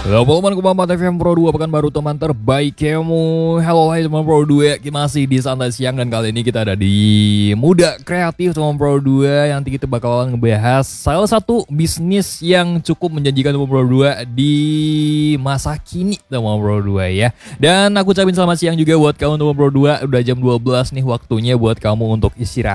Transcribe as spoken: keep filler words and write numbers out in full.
Halo teman teman T V M Pro dua Pekanbaru teman terbaik kamu. Halo hai teman Pro dua, kita masih di santai siang dan kali ini kita ada di Muda Kreatif teman Pro dua. Yang nanti kita bakalan ngebahas salah satu bisnis yang cukup menjanjikan teman Pro dua di masa kini teman Pro dua ya. Dan aku ucapin selamat siang juga buat kamu teman Pro dua. Udah jam dua belas nih waktunya buat kamu untuk istirahat.